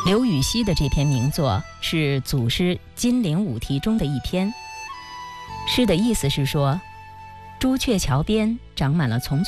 刘禹锡的这篇名作是祖诗《金陵五题》中的一篇。诗的意思是说，朱雀桥边长满了丛